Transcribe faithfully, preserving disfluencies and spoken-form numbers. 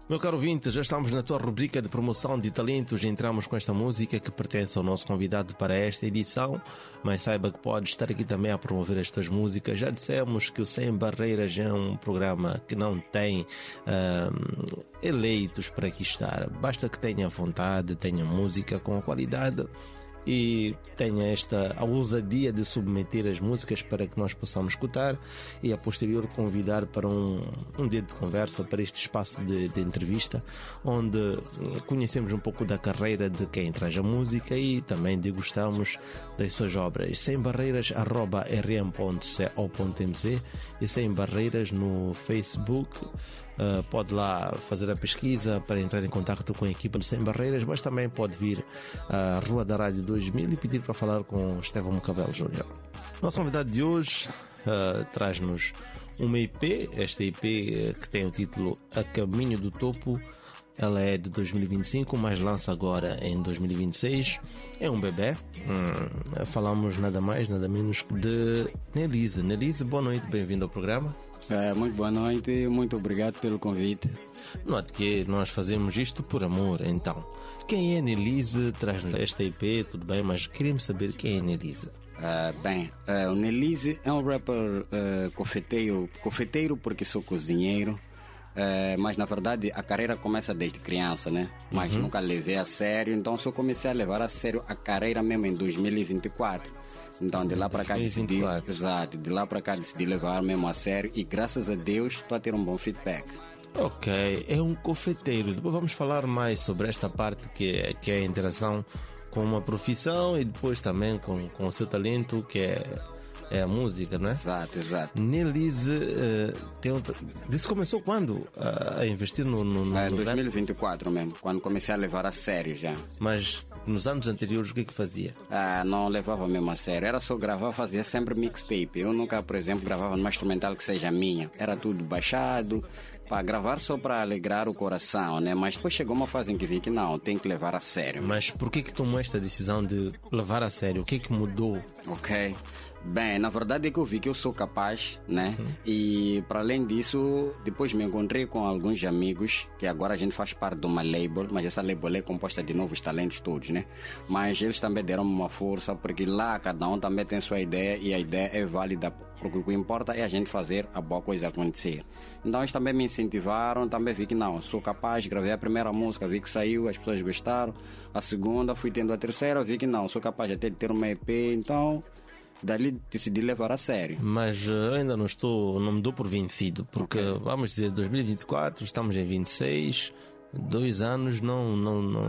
Meu caro ouvinte, já estamos na tua rubrica de promoção de talentos. Entramos com esta música que pertence ao nosso convidado para esta edição, mas saiba que pode estar aqui também a promover as tuas músicas. Já dissemos que o Sem Barreiras é um programa que não tem uh, eleitos para aqui estar. Basta que tenha vontade, tenha música com qualidade e tenha esta a ousadia de submeter as músicas para que nós possamos escutar e a posterior convidar para um, um dia de conversa, para este espaço de, de entrevista, onde conhecemos um pouco da carreira de quem traz a música e também degustamos das suas obras. Sem Barreiras arroba r m ponto co ponto m z e Sem Barreiras no Facebook. Uh, pode lá fazer a pesquisa para entrar em contato com a equipa do Sem Barreiras, mas também pode vir à Rua da Rádio dois mil e pedir para falar com Estevão Mocavelo Júnior. Nosso convidado de hoje uh, traz-nos uma E P, esta E P uh, que tem o título A Caminho do Topo. Ela é de dois mil e vinte e cinco, mas lança agora em dois mil e vinte e seis. É um bebê. Hum, falamos nada mais, nada menos de Nelise. Nelise, boa noite, bem-vindo ao programa. É, muito boa noite, muito obrigado pelo convite. Note que nós fazemos isto por amor, então. Quem é Nelise? Traz-nos esta E P, tudo bem, mas queremos saber quem é Nelise. Uh, bem, uh, o Nelise é um rapper uh, confeiteiro, confeiteiro porque sou cozinheiro, uh, mas na verdade a carreira começa desde criança, né? Mas uhum. nunca levei a sério, então só comecei a levar a sério a carreira mesmo em dois mil e vinte e quatro. Então de lá para cá decidi, exato, de lá para cá decidi levar mesmo a sério e graças a Deus estou a ter um bom feedback. Ok, é um confeiteiro. Depois vamos falar mais sobre esta parte que é, que é a interação com uma profissão e depois também com, com o seu talento, que é, é a música, não é? Exato, exato. Nelise, uh, tem um, disse começou quando uh, a investir no, no, no é, dois mil e vinte e quatro mesmo, quando comecei a levar a sério já. Mas nos anos anteriores o que é que fazia? Ah, não levava mesmo a sério, era só gravar, fazia sempre mixtape. Eu nunca, por exemplo, gravava numa instrumental que seja minha. Era tudo baixado, para gravar só para alegrar o coração, né? Mas depois chegou uma fase em que vi que não, tem que levar a sério. Mas por que que tomou esta decisão de levar a sério? O que é que mudou? Ok. Bem, na verdade é que eu vi que eu sou capaz, né? Uhum. E para além disso, depois me encontrei com alguns amigos, que agora a gente faz parte de uma label, mas essa label é composta de novos talentos todos, né? Mas eles também deram uma força, porque lá cada um também tem sua ideia e a ideia é válida, porque o que importa é a gente fazer a boa coisa acontecer. Então eles também me incentivaram, também vi que não, sou capaz, gravei a primeira música, vi que saiu, as pessoas gostaram, a segunda, fui tendo a terceira, vi que não, sou capaz até de ter uma E P, então dali decidi levar a sério. Mas uh, ainda não estou, não me dou por vencido, porque okay. vamos dizer, dois mil e vinte e quatro, estamos em vinte e seis, dois anos não, não, não,